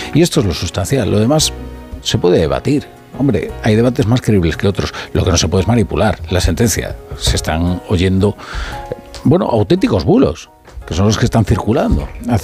Y esto es lo sustancial. Lo demás se puede debatir. Hombre, hay debates más creíbles que otros. Lo que no se puede es manipular la sentencia. Se están oyendo, auténticos bulos, que son los que están circulando.